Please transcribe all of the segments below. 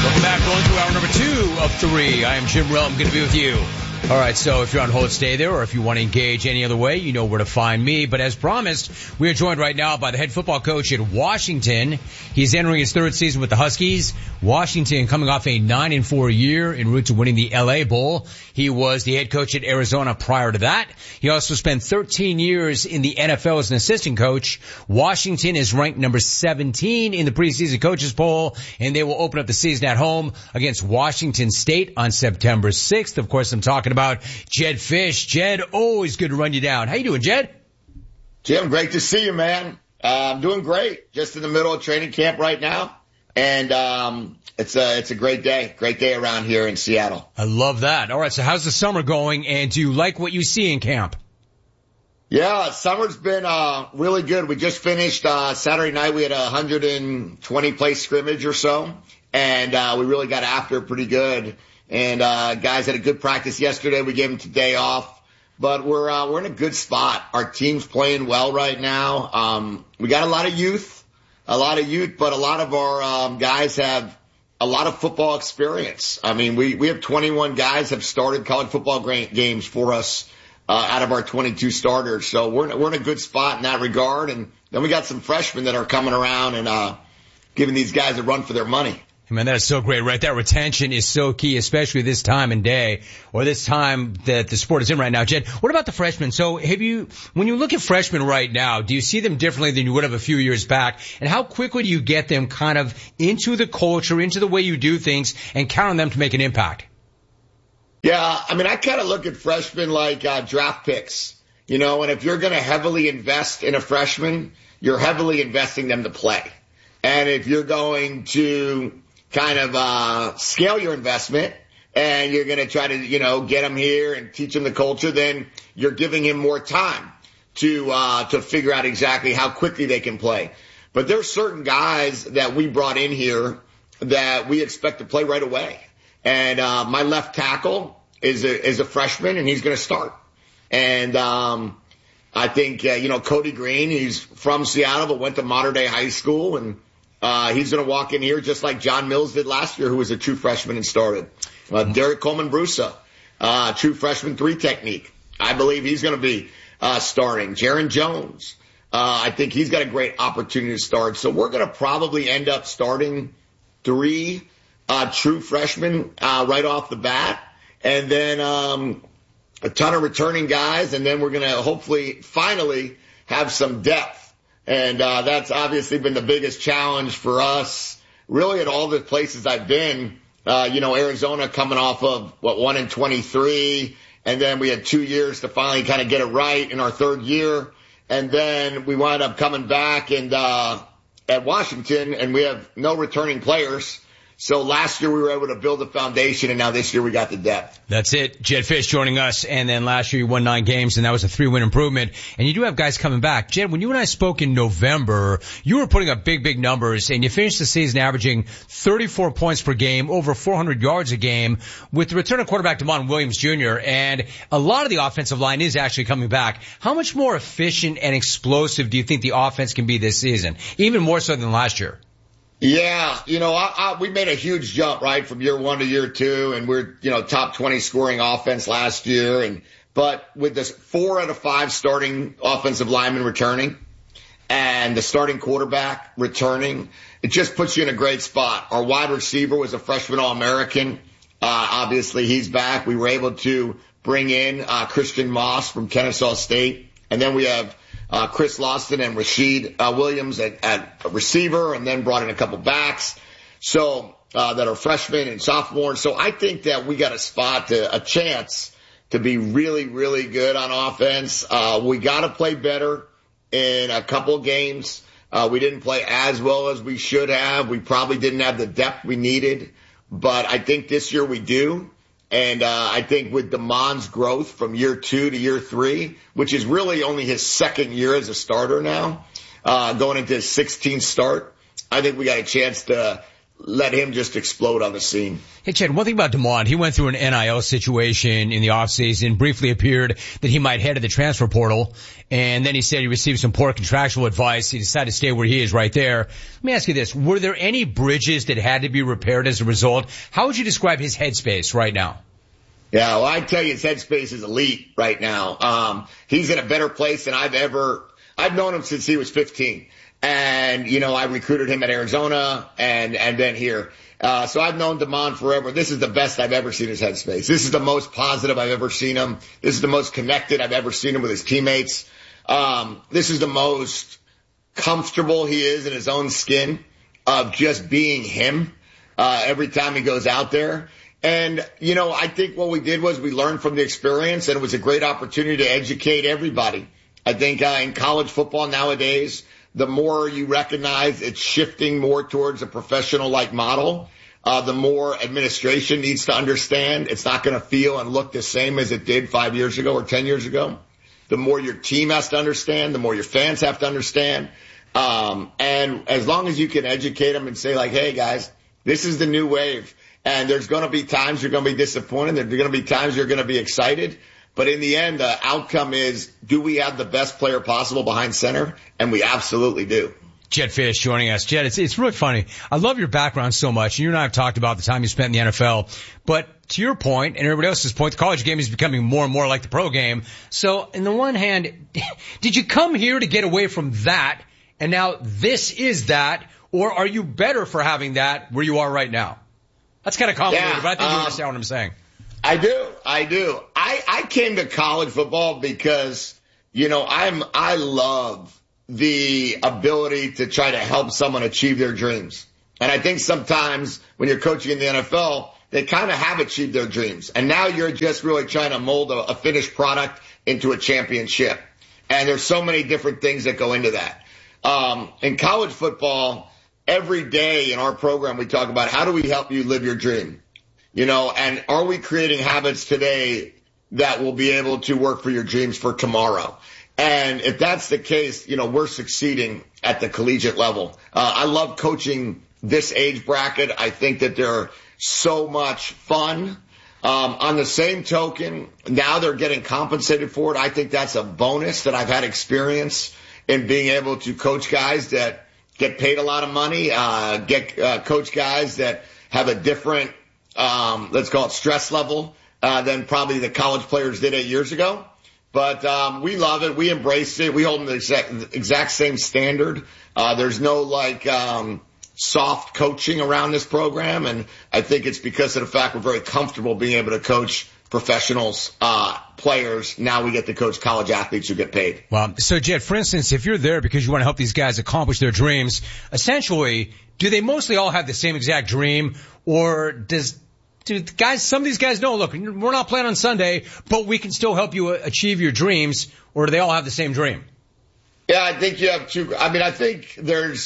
Welcome back. Going through hour number 2 of 3. I am Jim Rell. I'm going to be with you. All right, so if you're on hold, stay there, or if you want to engage any other way, you know where to find me. But as promised, we are joined right now by the head football coach at Washington. He's entering his 3rd season with the Huskies. Washington coming off a 9-4 year en route to winning the LA Bowl. He was the head coach at Arizona prior to that. He also spent 13 years in the NFL as an assistant coach. Washington is ranked number 17 in the preseason coaches poll, and they will open up the season at home against Washington State on September 6th. Of course, I'm talking about Jedd Fisch. Jed, always good to run you down. How you doing, Jed? Jim, great to see you, man. I'm doing great. Just in the middle of training camp right now. And it's a great day around here in Seattle. I love that. All right, so how's the summer going, and do you like what you see in camp? Yeah, summer's been really good. We just finished Saturday night. We had a 120-play scrimmage or so, and we really got after it pretty good. And guys had a good practice yesterday. We gave them today off. But we're in a good spot. Our team's playing well right now. We got a lot of youth, but a lot of our guys have a lot of football experience. I mean, we have 21 guys have started college football games for us out of our 22 starters. So we're in a good spot in that regard. And then we got some freshmen that are coming around and giving these guys a run for their money. Man, that is so great, right? That retention is so key, especially this time and day, or this time that the sport is in right now. Jed, what about the freshmen? So when you look at freshmen right now, do you see them differently than you would have a few years back? And how quickly do you get them kind of into the culture, into the way you do things, and count on them to make an impact? Yeah, I mean, I kind of look at freshmen like draft picks, you know, and if you're going to heavily invest in a freshman, you're heavily investing them to play. And if you're going to kind of scale your investment and you're going to try to, you know, get him here and teach him the culture, then you're giving him more time to figure out exactly how quickly they can play. But there's certain guys that we brought in here that we expect to play right away. And my left tackle is a freshman, and he's going to start. And I think, you know, Cody Green, he's from Seattle but went to Mater Dei High School, and he's going to walk in here just like John Mills did last year, who was a true freshman and started. Derek Coleman-Brusa, true freshman 3 technique. I believe he's going to be starting. Jaron Jones, I think he's got a great opportunity to start. So we're going to probably end up starting 3 true freshmen right off the bat, and then a ton of returning guys, and then we're going to hopefully finally have some depth. And that's obviously been the biggest challenge for us, really at all the places I've been. You know, Arizona coming off of, 1-23, and then we had 2 years to finally kind of get it right in our 3rd year. And then we wound up coming back and at Washington, and we have no returning players. So last year we were able to build a foundation, and now this year we got the depth. That's it. Jedd Fisch joining us, and then last year you won 9 games, and that was a 3-win improvement. And you do have guys coming back. Jed, when you and I spoke in November, you were putting up big numbers, and you finished the season averaging 34 points per game, over 400 yards a game, with the return of quarterback Damon Williams Jr., and a lot of the offensive line is actually coming back. How much more efficient and explosive do you think the offense can be this season, even more so than last year? Yeah, you know, we made a huge jump, right, from year 1 to year 2, and we're, you know, top 20 scoring offense last year. But with this 4 out of 5 starting offensive linemen returning and the starting quarterback returning, it just puts you in a great spot. Our wide receiver was a freshman All-American. Obviously, he's back. We were able to bring in Christian Moss from Kennesaw State, and then we have Chris Lawson and Rashid Williams at receiver, and then brought in a couple backs so that are freshmen and sophomores. So I think that we got a chance to be really, really good on offense. We got to play better in a couple games. We didn't play as well as we should have. We probably didn't have the depth we needed, but I think this year we do. And I think with Damon's growth from year 2 to year 3, which is really only his 2nd year as a starter now, going into his 16th start, I think we got a chance to let him just explode on the scene. Hey, Chad, one thing about DeMond, he went through an NIL situation in the offseason, briefly appeared that he might head to the transfer portal, and then he said he received some poor contractual advice. He decided to stay where he is right there. Let me ask you this. Were there any bridges that had to be repaired as a result? How would you describe his headspace right now? Yeah, well, I tell you, his headspace is elite right now. He's in a better place than I've known him since he was 15. And, I recruited him at Arizona and then here. So I've known DeMond forever. This is the best I've ever seen his headspace. This is the most positive I've ever seen him. This is the most connected I've ever seen him with his teammates. This is the most comfortable he is in his own skin of just being him, every time he goes out there. And, I think what we did was we learned from the experience, and it was a great opportunity to educate everybody. I think, in college football nowadays, the more you recognize it's shifting more towards a professional-like model, the more administration needs to understand it's not going to feel and look the same as it did 5 years ago or 10 years ago. The more your team has to understand, the more your fans have to understand. And as long as you can educate them and say, like, hey, guys, this is the new wave. And there's going to be times you're going to be disappointed. There's going to be times you're going to be excited. But in the end, the outcome is, do we have the best player possible behind center? And we absolutely do. Jedd Fisch joining us. Jed, it's really funny. I love your background so much. You and I have talked about the time you spent in the NFL. But to your point, and everybody else's point, the college game is becoming more and more like the pro game. So, on the one hand, did you come here to get away from that, and now this is that, or are you better for having that where you are right now? That's kind of complicated, but I think you understand what I'm saying. I do. I came to college football because, I love the ability to try to help someone achieve their dreams. And I think sometimes when you're coaching in the NFL, they kind of have achieved their dreams. And now you're just really trying to mold a finished product into a championship. And there's so many different things that go into that. In college football, every day in our program, we talk about how do we help you live your dream? And are we creating habits today that will be able to work for your dreams for tomorrow? And if that's the case, we're succeeding at the collegiate level. I love coaching this age bracket. I think that they're so much fun. On the same token, now they're getting compensated for it. I think that's a bonus that I've had experience in being able to coach guys that get paid a lot of money, coach guys that have a different, let's call it stress level, than probably the college players did 8 years ago. But we love it. We embrace it. We hold them to the exact same standard. There's no soft coaching around this program, and I think it's because of the fact we're very comfortable being able to coach professionals, players. Now we get to coach college athletes who get paid. Well, so Jed, for instance, if you're there because you want to help these guys accomplish their dreams, essentially, do they mostly all have the same exact dream, or do some of these guys know, look, we're not playing on Sunday, but we can still help you achieve your dreams, or do they all have the same dream? Yeah, I think you have two. I think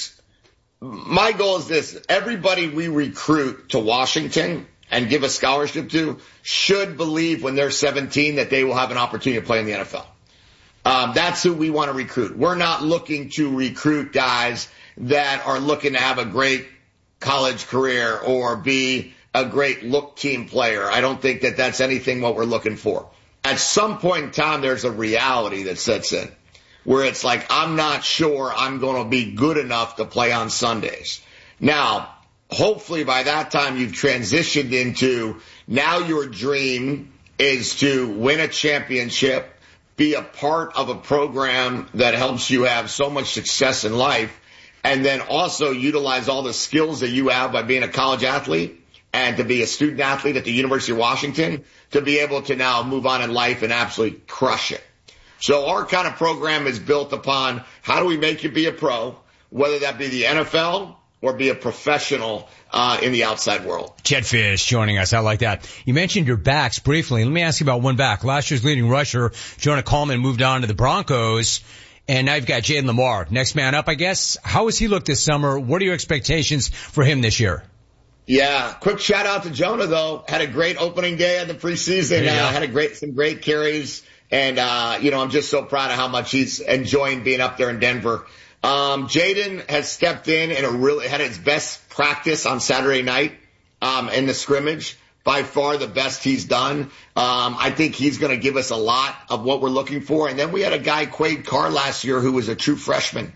my goal is this. Everybody we recruit to Washington and give a scholarship to should believe when they're 17 that they will have an opportunity to play in the NFL. That's who we want to recruit. We're not looking to recruit guys that are looking to have a great college career or be a great look team player. I don't think that that's anything what we're looking for. At some point in time, there's a reality that sets in where it's like, I'm not sure I'm going to be good enough to play on Sundays. Now, hopefully by that time you've transitioned into now your dream is to win a championship, be a part of a program that helps you have so much success in life, and then also utilize all the skills that you have by being a college athlete and to be a student athlete at the University of Washington to be able to now move on in life and absolutely crush it. So our kind of program is built upon how do we make you be a pro, whether that be the NFL or be a professional in the outside world. Jedd Fisch joining us. I like that. You mentioned your backs briefly. Let me ask you about one back. Last year's leading rusher, Jonah Coleman, moved on to the Broncos, and now you've got Jayden Limar. Next man up, I guess. How has he looked this summer? What are your expectations for him this year? Yeah, quick shout out to Jonah though. Had a great opening day of the preseason. Had some great carries, and I'm just so proud of how much he's enjoying being up there in Denver. Jaden has stepped in and had his best practice on Saturday night in the scrimmage. By far the best he's done. I think he's going to give us a lot of what we're looking for. And then we had a guy, Quade Carr, last year who was a true freshman.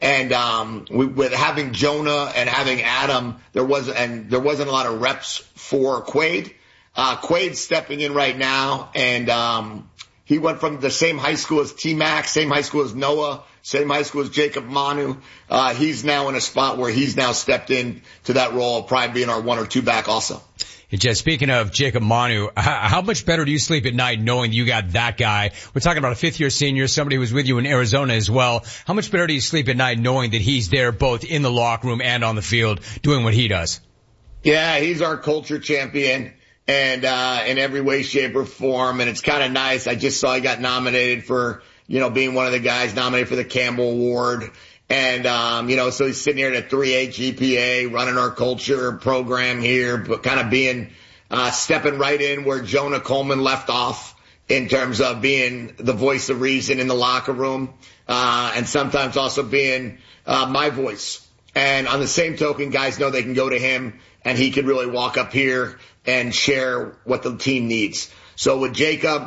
And with having Jonah and having Adam, there wasn't a lot of reps for Quade. Quade's stepping in right now, and he went from the same high school as T-Mac, same high school as Noah, same high school as Jacob Manu. He's now in a spot where he's now stepped in to that role of probably being our 1 or 2 back also. Hey, Jed, speaking of Jacob Manu, how much better do you sleep at night knowing you got that guy? We're talking about a fifth-year senior, somebody who was with you in Arizona as well. How much better do you sleep at night knowing that he's there both in the locker room and on the field doing what he does? Yeah, he's our culture champion, and in every way, shape, or form. And it's kind of nice. I just saw he got nominated for, being one of the guys nominated for the Campbell Award. And, so he's sitting here at a 3.8 GPA, running our culture program here, but kind of being, stepping right in where Jonah Coleman left off in terms of being the voice of reason in the locker room, and sometimes also being, my voice. And on the same token, guys know they can go to him and he can really walk up here and share what the team needs. So with Jacob,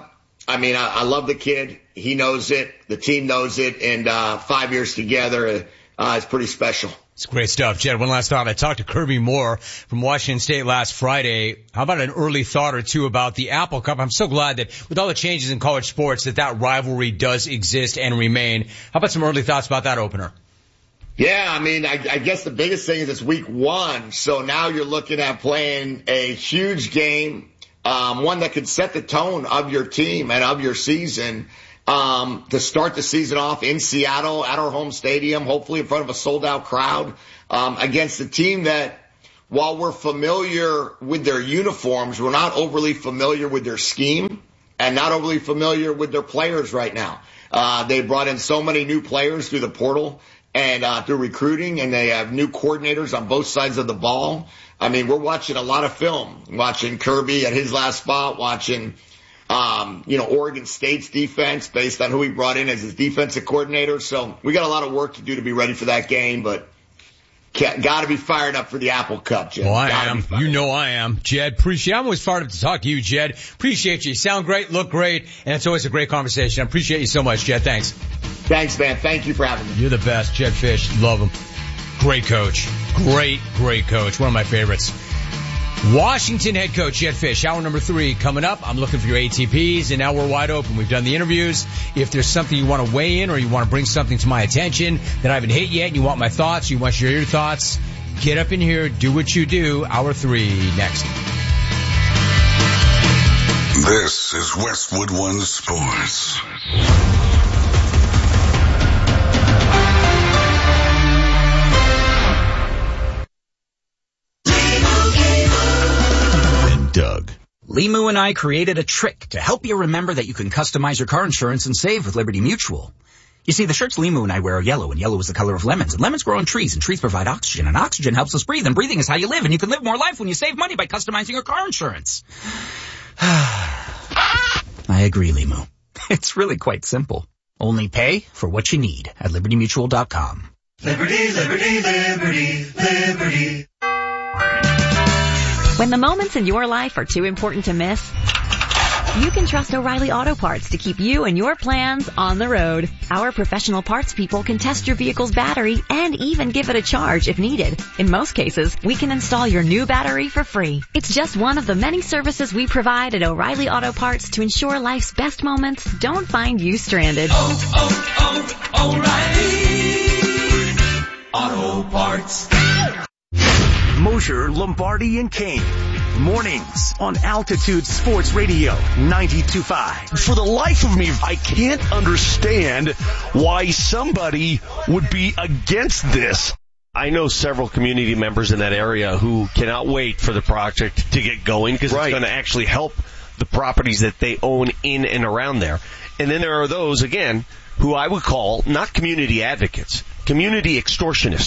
I love the kid. He knows it. The team knows it. And 5 years together is pretty special. It's great stuff. Jed, one last thought. I talked to Kirby Moore from Washington State last Friday. How about an early thought or two about the Apple Cup? I'm so glad that with all the changes in college sports that rivalry does exist and remain. How about some early thoughts about that opener? Yeah, I guess the biggest thing is it's week 1. So now you're looking at playing a huge game. One that could set the tone of your team and of your season, to start the season off in Seattle at our home stadium, hopefully in front of a sold out crowd, against a team that, while we're familiar with their uniforms, we're not overly familiar with their scheme and not overly familiar with their players right now. They brought in so many new players through the portal and through recruiting, and they have new coordinators on both sides of the ball. We're watching a lot of film, watching Kirby at his last spot, watching, Oregon State's defense based on who he brought in as his defensive coordinator. So we got a lot of work to do to be ready for that game, but got to be fired up for the Apple Cup, Jed. Well, I am. I am. Jed, I'm always fired up to talk to you, Jed. Appreciate you. You sound great, look great, and it's always a great conversation. I appreciate you so much, Jed. Thanks. Thanks, man. Thank you for having me. You're the best, Jed Fish. Love him. Great coach. Great coach. One of my favorites. Washington head coach Jed Fish. Hour number 3 coming up. I'm looking for your ATPs, and now we're wide open. We've done the interviews. If there's something you want to weigh in or you want to bring something to my attention that I haven't hit yet and you want my thoughts, you want to share your thoughts, get up in here, do what you do. Hour 3 next. This is Westwood One Sports. Doug. Limu and I created a trick to help you remember that you can customize your car insurance and save with Liberty Mutual. You see, the shirts Limu and I wear are yellow, and yellow is the color of lemons, and lemons grow on trees, and trees provide oxygen, and oxygen helps us breathe, and breathing is how you live, and you can live more life when you save money by customizing your car insurance. I agree, Limu. It's really quite simple. Only pay for what you need at LibertyMutual.com. Liberty, liberty, liberty, liberty. When the moments in your life are too important to miss, you can trust O'Reilly Auto Parts to keep you and your plans on the road. Our professional parts people can test your vehicle's battery and even give it a charge if needed. In most cases, we can install your new battery for free. It's just one of the many services we provide at O'Reilly Auto Parts to ensure life's best moments don't find you stranded. O'Reilly Auto Parts. Mosher, Lombardi, and Kane. Mornings on Altitude Sports Radio 92.5. For the life of me, I can't understand why somebody would be against this. I know several community members in that area who cannot wait for the project to get going because it's going to actually help the properties that they own in and around there. And then there are those, again, who I would call not community advocates, community extortionists.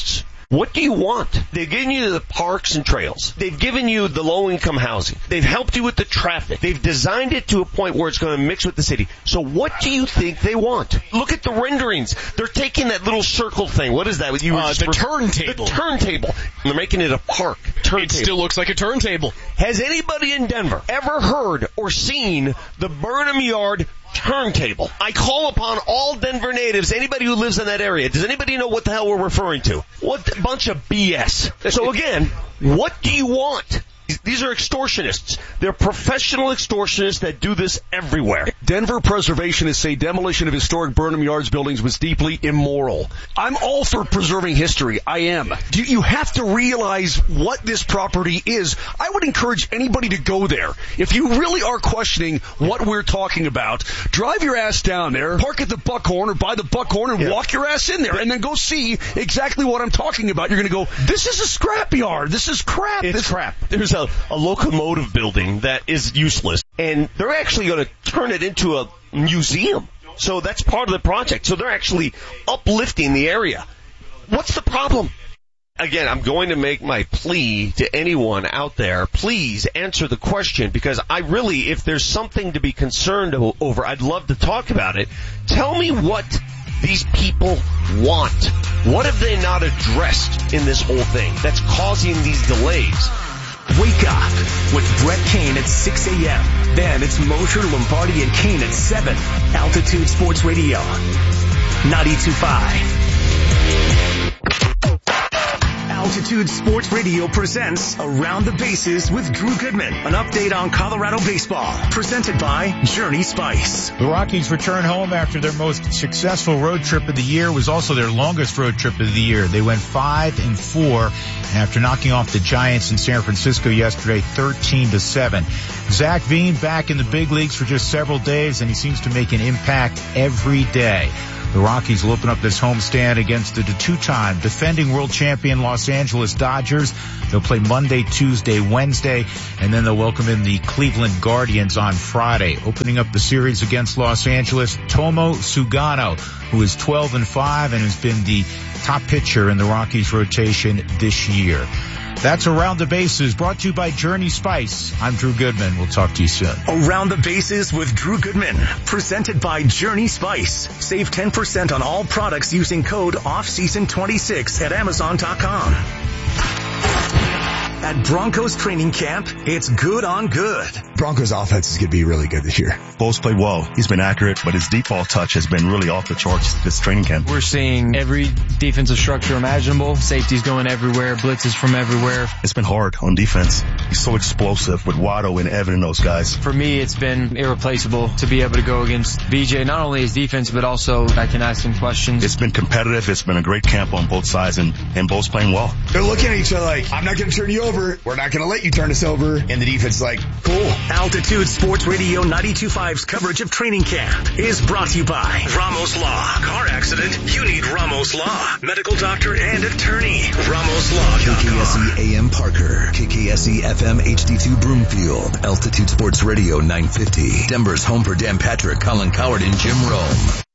What do you want? They've given you the parks and trails. They've given you the low-income housing. They've helped you with the traffic. They've designed it to a point where it's going to mix with the city. So what do you think they want? Look at the renderings. They're taking that little circle thing. What is that? The turntable. The turntable. They're making it a park. Turntable. It still looks like a turntable. Has anybody in Denver ever heard or seen the Burnham Yard turntable? I call upon all Denver natives, anybody who lives in that area. Does anybody know what the hell we're referring to? What a bunch of BS. So again, what do you want? These are extortionists. They're professional extortionists that do this everywhere. Denver preservationists say demolition of historic Burnham Yards buildings was deeply immoral. I'm all for preserving history. I am. You have to realize what this property is. I would encourage anybody to go there. If you really are questioning what we're talking about, drive your ass down there, park at the Buckhorn or by the Buckhorn and walk your ass in there and then go see exactly what I'm talking about. You're going to go, this is a scrap yard. This is crap. It's crap. There's a locomotive building that is useless, and they're actually going to turn it into a museum. So that's part of the project. So they're actually uplifting the area. What's the problem? Again, I'm going to make my plea to anyone out there. Please answer the question, because I really, if there's something to be concerned over, I'd love to talk about it. Tell me what these people want. What have they not addressed in this whole thing that's causing these delays? Wake up with Brett Kane at 6 a.m. Then it's Mosher, Lombardi, and Kane at 7. Altitude Sports Radio, 92.5. Altitude Sports Radio presents Around the Bases with Drew Goodman. An update on Colorado baseball. Presented by Journey Spice. The Rockies return home after their most successful road trip of the year. It was also their longest road trip of the year. They went 5-4 after knocking off the Giants in San Francisco yesterday, 13-7. Zach Veen back in the big leagues for just several days, and he seems to make an impact every day. The Rockies will open up this homestand against the two-time defending world champion Los Angeles Dodgers. They'll play Monday, Tuesday, Wednesday, and then they'll welcome in the Cleveland Guardians on Friday. Opening up the series against Los Angeles, Tomo Sugano, who is 12-5 and has been the top pitcher in the Rockies rotation this year. That's Around the Bases, brought to you by Journey Spice. I'm Drew Goodman. We'll talk to you soon. Around the Bases with Drew Goodman, presented by Journey Spice. Save 10% on all products using code OFFSEASON26 at Amazon.com. At Broncos training camp, it's good on good. Broncos offense is going to be really good this year. Bo's played well. He's been accurate, but his deep ball touch has been really off the charts this training camp. We're seeing every defensive structure imaginable. Safety's going everywhere. Blitzes from everywhere. It's been hard on defense. He's so explosive with Waddle and Evan and those guys. For me, it's been irreplaceable to be able to go against BJ, not only his defense, but also I can ask him questions. It's been competitive. It's been a great camp on both sides, and Bo's playing well. They're looking at each other like, I'm not going to turn you over. We're not going to let you turn us over. And the defense is like, cool. Altitude Sports Radio 92.5's coverage of training camp is brought to you by Ramos Law. Car accident? You need Ramos Law. Medical doctor and attorney. RamosLaw.com. KKSE AM Parker. KKSE FM HD2 Broomfield. Altitude Sports Radio 950. Denver's home for Dan Patrick, Colin Coward, and Jim Rome.